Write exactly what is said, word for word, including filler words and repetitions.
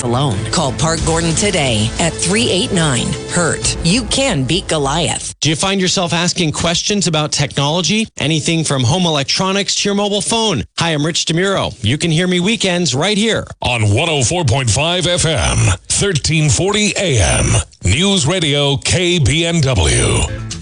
alone. Call Park Gordon today at three eight nine, hurt. You can beat Goliath. Do you find yourself asking questions about technology? Anything from home electronics to your mobile phone? Hi, I'm Rich DeMuro. You can hear me weekends right here on one oh four point five F M, thirteen forty A M. News Radio K B N W.